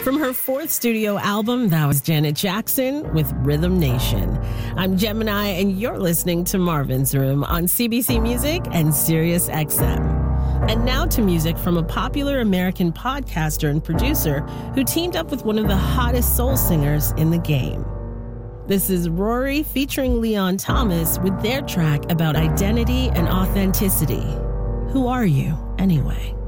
From her fourth studio album, that was Janet Jackson with Rhythm Nation. I'm Gemini, and you're listening to Marvin's Room on CBC Music and Sirius XM. And now to music from a popular American podcaster and producer who teamed up with one of the hottest soul singers in the game. This is Rory featuring Leon Thomas with their track about identity and authenticity. Who are you, anyway?